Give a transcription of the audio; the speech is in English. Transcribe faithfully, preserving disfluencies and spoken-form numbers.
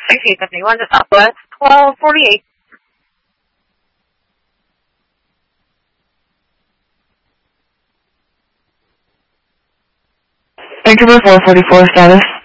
Okay, seventy-one to Southwest twelve forty-eight. Vancouver four forty-four status.